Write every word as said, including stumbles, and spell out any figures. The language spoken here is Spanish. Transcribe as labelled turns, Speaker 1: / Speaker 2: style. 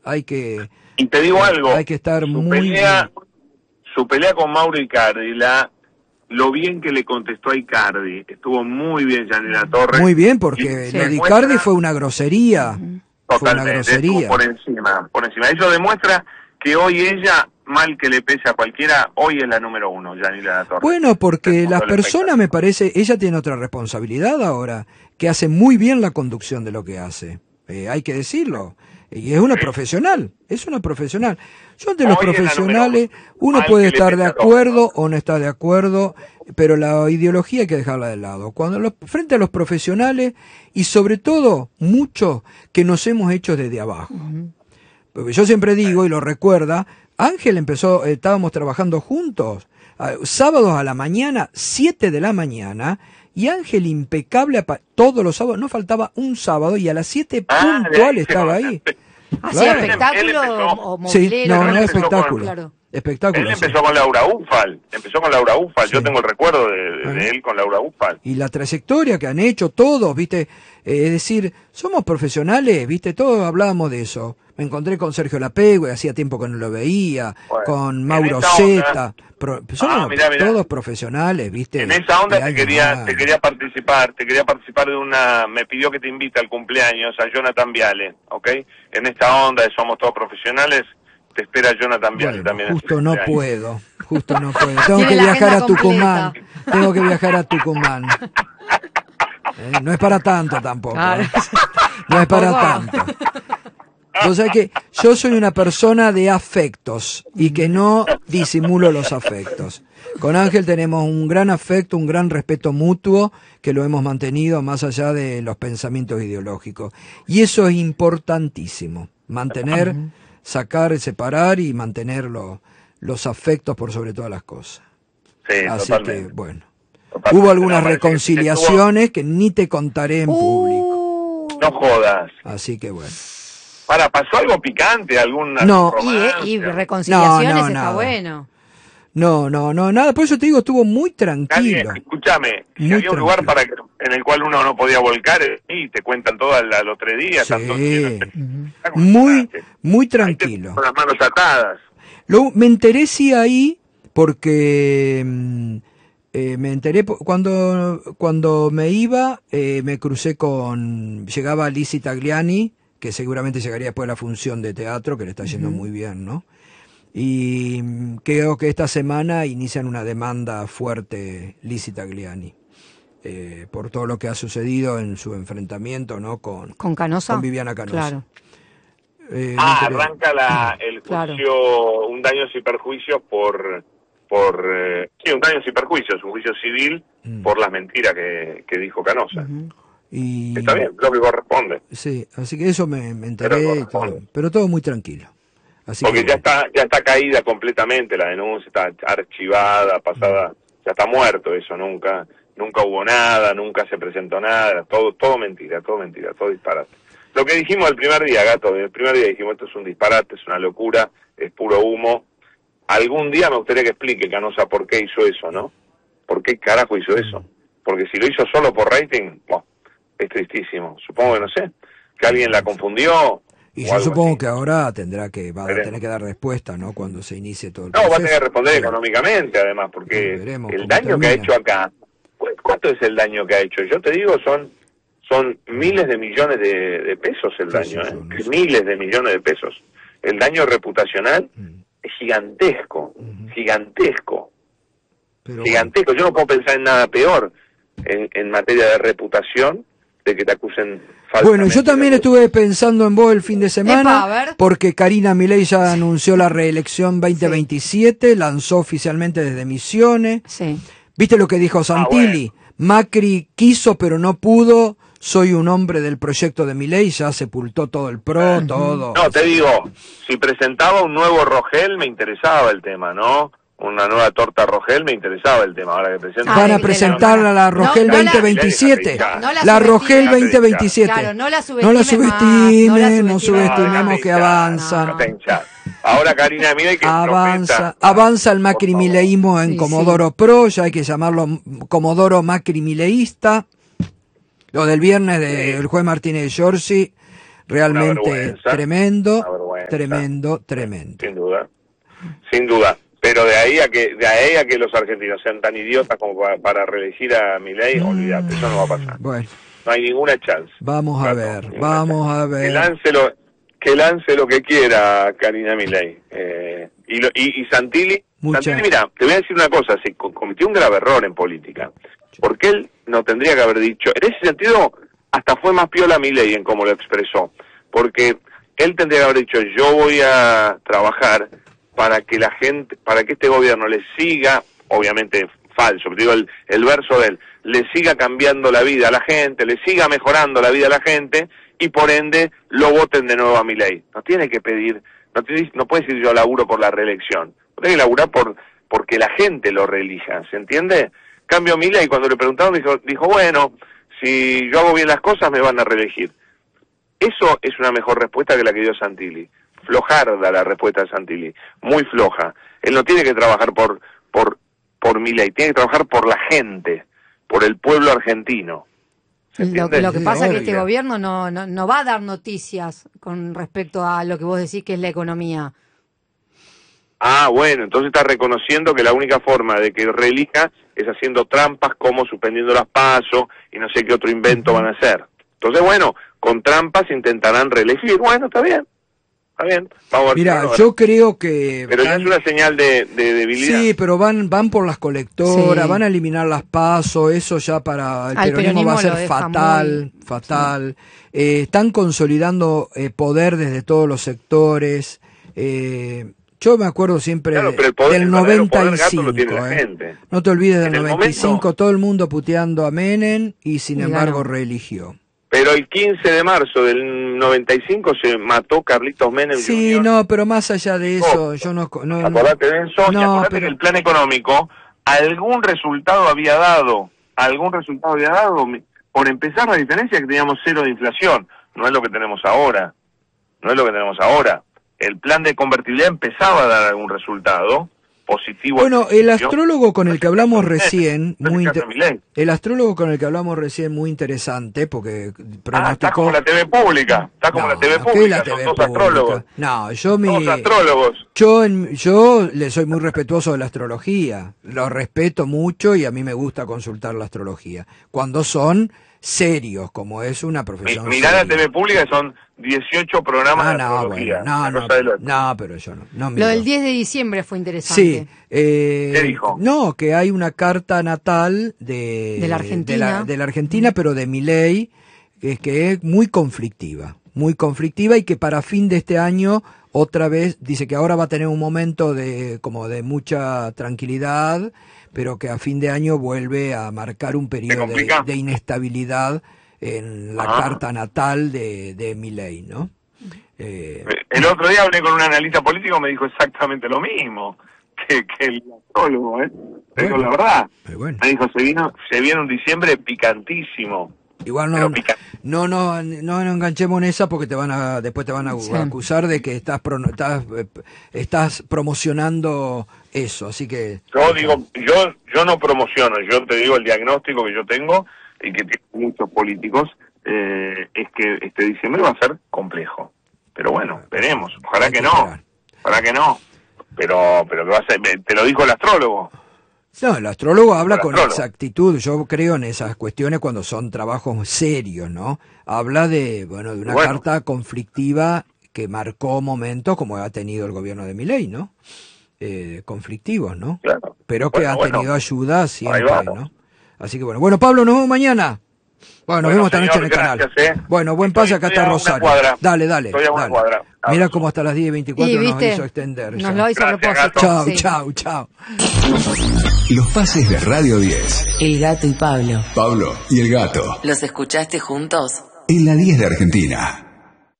Speaker 1: hay que...
Speaker 2: Y te digo algo,
Speaker 1: hay que estar
Speaker 2: su
Speaker 1: muy
Speaker 2: pelea, su pelea con Mauro Icardi, la, lo bien que le contestó a Icardi, estuvo muy bien Yanina Torres.
Speaker 1: Muy bien, porque
Speaker 2: y
Speaker 1: lo de
Speaker 2: demuestra,
Speaker 1: Icardi fue una grosería.
Speaker 2: Totalmente,
Speaker 1: fue una grosería.
Speaker 2: estuvo por encima, por encima. Eso demuestra que hoy ella, mal que le pese a cualquiera, hoy es la número uno, Yanina Torres.
Speaker 1: Bueno, porque las personas, me parece, ella tiene otra responsabilidad ahora, que hace muy bien la conducción de lo que hace. Eh, hay que decirlo. Y es una sí. profesional, es una profesional. Yo de los hoy profesionales, uno puede estar de acuerdo o no estar de acuerdo, pero la ideología hay que dejarla de lado. Cuando los, frente a los profesionales, y sobre todo, muchos que nos hemos hecho desde abajo. Uh-huh. Porque yo siempre digo, y lo recuerda, Ángel empezó, eh, estábamos trabajando juntos, eh, sábados a la mañana, siete de la mañana, y Ángel impecable todos los sábados, no faltaba un sábado y a las siete ah, puntual estaba ahí.
Speaker 3: ¿Hacía claro. espectáculo o movilero?
Speaker 1: Sí, no, no espectáculo. Claro. Espectáculo.
Speaker 2: Él empezó sí. con Laura Ufal, empezó con Laura Ufal, sí. yo tengo el recuerdo de, de, de él con Laura Ufal.
Speaker 1: Y la trayectoria que han hecho todos, viste, eh, es decir, somos profesionales, viste, todos hablábamos de eso. Me encontré con Sergio Lapegüe, hacía tiempo que no lo veía, bueno, con Mauro Zeta, pro, somos ah, mirá, mirá. todos profesionales, viste.
Speaker 2: En esa onda te quería, te quería participar, te quería participar de una, me pidió que te invite al cumpleaños a Jonathan Viale, ¿ok? En esta onda de somos todos profesionales, te espera Jonathan Viale
Speaker 1: bueno,
Speaker 2: también.
Speaker 1: Justo no puedo, justo no puedo. Tengo que viajar a Tucumán, completa. tengo que viajar a Tucumán. Eh, no es para tanto tampoco, claro. ¿eh? no es para tanto. O sea que yo soy una persona de afectos y que no disimulo los afectos. Con Ángel tenemos un gran afecto, un gran respeto mutuo que lo hemos mantenido más allá de los pensamientos ideológicos. Y eso es importantísimo, mantener, sacar, separar y mantener lo, los afectos por sobre todas las cosas.
Speaker 2: Sí,
Speaker 1: Así
Speaker 2: totalmente.
Speaker 1: que, bueno,
Speaker 2: totalmente.
Speaker 1: hubo algunas
Speaker 2: no,
Speaker 1: reconciliaciones que, estuvo... que ni te contaré en
Speaker 3: uh...
Speaker 1: público.
Speaker 2: No jodas.
Speaker 1: Así que, bueno.
Speaker 2: Para, ¿pasó algo picante? ¿Alguna
Speaker 1: no.
Speaker 3: Y, y reconciliaciones no, no, está nada. bueno.
Speaker 1: No, no, no, nada. Por eso te digo, estuvo muy tranquilo.
Speaker 2: Escúchame, si había un lugar para que, en el cual uno no podía volcar y te cuentan todo a, a los tres días.
Speaker 1: Sí.
Speaker 2: Tanto,
Speaker 1: uh-huh. Muy, muy tranquilo.
Speaker 2: Con las manos atadas.
Speaker 1: Lo, me enteré sí ahí porque eh, me enteré cuando cuando me iba, eh, me crucé con, llegaba Lizzie Tagliani, que seguramente llegaría después de la función de teatro, que le está yendo uh-huh. muy bien, ¿no? Y creo que esta semana inician una demanda fuerte Lizzie Tagliani, eh, por todo lo que ha sucedido en su enfrentamiento, ¿no? Con,
Speaker 3: ¿Con Canosa?
Speaker 1: Con Viviana Canosa.
Speaker 3: Claro.
Speaker 2: Eh, ah, arranca la, el juicio, claro. un daños y perjuicios por, por eh, sí, un daños y perjuicios, un juicio civil mm. por las mentiras que, que dijo Canosa. Uh-huh.
Speaker 1: Y...
Speaker 2: Está bien, lo que corresponde.
Speaker 1: Sí, así que eso me, me enteré, pero, todo, pero todo muy tranquilo. Así
Speaker 2: Porque
Speaker 1: que...
Speaker 2: ya está ya está caída completamente la denuncia, está archivada, pasada, uh-huh. ya está muerto eso, nunca nunca hubo nada, nunca se presentó nada, todo todo mentira, todo mentira, todo disparate. Lo que dijimos el primer día, Gato, el primer día dijimos esto es un disparate, es una locura, es puro humo. Algún día me gustaría que explique Canosa por qué hizo eso, ¿no? ¿Por qué carajo hizo eso? Porque si lo hizo solo por rating, bueno, es tristísimo. Supongo que no sé, que alguien la confundió.
Speaker 1: Y yo supongo así. que ahora tendrá que va a veremos. tener que dar respuesta, ¿no? Cuando se inicie todo el
Speaker 2: no,
Speaker 1: proceso.
Speaker 2: No, va a tener que responder pero, económicamente, además, porque el daño termina. que ha hecho acá, ¿cuánto es el daño que ha hecho? Yo te digo, son son miles de millones de, de pesos el sí, daño, sí, ¿eh? No sé. Miles de millones de pesos. El daño reputacional mm. es gigantesco, mm. gigantesco, pero gigantesco. Bueno. Yo no puedo pensar en nada peor en, en materia de reputación de que te acusen falsamente.
Speaker 1: Bueno, yo también estuve pensando en vos el fin de semana, Epa, porque Karina Milei ya anunció la reelección veinte veintisiete, sí. lanzó oficialmente desde Misiones.
Speaker 3: Sí.
Speaker 1: ¿Viste lo que dijo Santilli? Ah, bueno. Macri quiso pero no pudo. Soy un hombre del proyecto de Milei, ya sepultó todo el PRO, uh-huh. todo.
Speaker 2: No, te digo, si presentaba un nuevo Rogel me interesaba el tema, ¿no? Una nueva torta Rogel me interesaba el tema. Ahora que presenta.
Speaker 1: Van a presentar a la Rogel no, no veinte veintisiete. La, no la, la Rogel veinte veintisiete.
Speaker 3: Claro, no la subestimen,
Speaker 1: no la subestime,
Speaker 3: no,
Speaker 1: no subestimemos que avanza.
Speaker 2: No Ahora Karina Milei que
Speaker 1: avanza, avanza el macrimileísmo en sí, Comodoro sí. Pro, ya hay que llamarlo Comodoro macrimileísta. Lo del viernes del de, juez Martínez Giorgi, realmente tremendo. tremendo, está. tremendo.
Speaker 2: Sin duda, sin duda. Pero de ahí a que de ahí a que los argentinos sean tan idiotas como para, para reelegir a Milei, mm. olvídate, eso no va a pasar.
Speaker 1: Bueno.
Speaker 2: No hay ninguna chance.
Speaker 1: Vamos a ver, vamos a ver.
Speaker 2: Que lance lo, que lance lo que quiera Karina Milei. Eh, y, lo, y, y Santilli,
Speaker 1: Mucha...
Speaker 2: Santilli, mira, te voy a decir una cosa, se cometió un grave error en política. Porque él no tendría que haber dicho, en ese sentido, hasta fue más piola Milei en cómo lo expresó. Porque él tendría que haber dicho, yo voy a trabajar para que la gente, para que este gobierno le siga, obviamente falso, pero digo el, el verso de él, le siga cambiando la vida a la gente, le siga mejorando la vida a la gente, y por ende lo voten de nuevo a Milei. No tiene que pedir, no, tiene, no puede decir yo laburo por la reelección, tiene que laburar por porque la gente lo reelija, ¿se entiende? Cambio Milei, cuando le preguntaron, dijo, dijo, bueno, si yo hago bien las cosas me van a reelegir. Eso es una mejor respuesta que la que dio Santilli. Flojarda la respuesta de Santilli, muy floja. Él no tiene que trabajar por por por Milei, tiene que trabajar por la gente, por el pueblo argentino.
Speaker 3: Lo, lo que pasa es que este gobierno no, no, no va a dar noticias con respecto a lo que vos decís que es la economía.
Speaker 2: Ah, bueno, entonces está reconociendo que la única forma de que reelija es haciendo trampas como suspendiendo las PASO y no sé qué otro invento van a hacer. Entonces, bueno, con trampas intentarán reelegir. Bueno, está bien. Está bien, vamos a ver.
Speaker 1: Mira, yo creo que...
Speaker 2: Pero van... ya es una señal de, de debilidad.
Speaker 1: Sí, pero van van por las colectoras, sí. van a eliminar las PASO, eso ya para el peronismo, peronismo va a ser fatal, muy... fatal. Sí. Eh, están consolidando eh, poder desde todos los sectores. Eh, yo me acuerdo siempre
Speaker 2: claro, pero el poder,
Speaker 1: del
Speaker 2: el
Speaker 1: noventa y cinco.
Speaker 2: Lo tiene la
Speaker 1: eh.
Speaker 2: gente.
Speaker 1: No te olvides del
Speaker 2: en
Speaker 1: noventa y cinco,
Speaker 2: momento...
Speaker 1: todo el mundo puteando a Menem y sin y embargo ganó. reeligió.
Speaker 2: Pero el quince de marzo del noventa y cinco se mató Carlitos Menem.
Speaker 1: Sí, Junior. No, pero más allá de eso, oh, yo no... no
Speaker 2: acordate de eso, no, y acordate pero... que el plan económico algún resultado había dado, algún resultado había dado. Por empezar, la diferencia es que teníamos cero de inflación, no es lo que tenemos ahora, no es lo que tenemos ahora. El plan de convertibilidad empezaba a dar algún resultado positivo.
Speaker 1: Bueno, el astrólogo con el que hablamos recién, muy inter... el astrólogo con el que hablamos recién muy interesante, porque pronosticó...
Speaker 2: Ah, está como la T V pública, está como no, la T V pública,
Speaker 1: la T V
Speaker 2: son dos
Speaker 1: pública?
Speaker 2: astrólogos.
Speaker 1: No, yo mi...
Speaker 2: Dos astrólogos.
Speaker 1: Yo, en... yo le soy muy respetuoso de la astrología, lo respeto mucho y a mí me gusta consultar la astrología, cuando son serios, como es una profesión.
Speaker 2: Mirá la T V pública, son dieciocho programas
Speaker 1: ah,
Speaker 2: de
Speaker 1: no,
Speaker 2: astrología.
Speaker 1: Bueno, no, no, pero, no, pero yo no. no
Speaker 3: lo del diez de diciembre fue interesante.
Speaker 1: Sí. Eh,
Speaker 2: ¿Qué dijo?
Speaker 1: No, que hay una carta natal de,
Speaker 3: de la Argentina,
Speaker 1: de la, de la Argentina, pero de Milei, que es que es muy conflictiva, muy conflictiva y que para fin de este año otra vez dice que ahora va a tener un momento de como de mucha tranquilidad, pero que a fin de año vuelve a marcar un periodo de, de inestabilidad en la ah. carta natal de, de Milei, ¿no?
Speaker 2: Eh, el otro día hablé con un analista político, me dijo exactamente lo mismo que, que el astrólogo, ¿eh? Me dijo la verdad. Bueno. Me dijo, se vino, se viene un diciembre picantísimo.
Speaker 1: Igual no, no, no, no, no enganchemos en esa porque te van a, después te van a sí. acusar de que estás, pro, estás, estás promocionando eso, así que...
Speaker 2: Yo digo, yo, yo no promociono, yo te digo el diagnóstico que yo tengo y que tienen muchos políticos, eh, es que este diciembre va a ser complejo. Pero bueno, veremos, ojalá que no, ojalá que no, pero, pero que va a ser, te lo dijo el astrólogo.
Speaker 1: No, el astrólogo habla con exactitud, yo creo en esas cuestiones cuando son trabajos serios, ¿no? Habla de, bueno, de una bueno. carta conflictiva que marcó momentos como ha tenido el gobierno de Milei, ¿no? Eh, conflictivos, ¿no? Claro. Pero que bueno, han tenido bueno. ayuda siempre, ¿no? Así que bueno, bueno Pablo, nos vemos mañana. Bueno, nos bueno, vemos esta noche en el gracias, canal. Eh. Bueno, buen pase, acá está Rosario. Dale, dale. dale. Mira cómo hasta las diez y veinticuatro y, nos hizo extender.
Speaker 3: Nos ya. lo hizo a propósito.
Speaker 1: Chau,
Speaker 3: sí.
Speaker 1: chau, chau.
Speaker 4: Los pases de Radio diez.
Speaker 5: El Gato y Pablo.
Speaker 4: Pablo y el Gato.
Speaker 5: ¿Los escuchaste juntos?
Speaker 4: En la diez de Argentina.